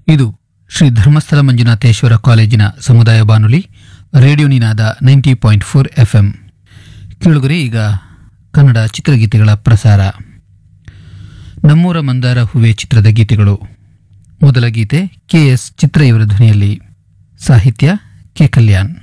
ಇದು ಶ್ರೀ ಧರ್ಮಸ್ಥಳ ಮಂಜುನಾಥೇಶ್ವರ ಕಾಲೇಜಿನ ಸಮುದಾಯ ಬಾನುಲಿ ರೇಡಿಯೋ ನಿನಾದ 90.4 FM. ಕೇಳುಗರೆ, ಈಗ ಕನ್ನಡ ಚಿತ್ರಗೀತೆಗಳ ಪ್ರಸಾರ. ನಮ್ಮೂರ ಮಂದಾರ ಹೂವೆ ಚಿತ್ರದ ಗೀತೆಗಳು. ಮೊದಲ ಗೀತೆ KS ಚಿತ್ರ ಇವರ ಧ್ವನಿಯಲ್ಲಿ, ಸಾಹಿತ್ಯ ಕೆ ಕಲ್ಯಾಣ್.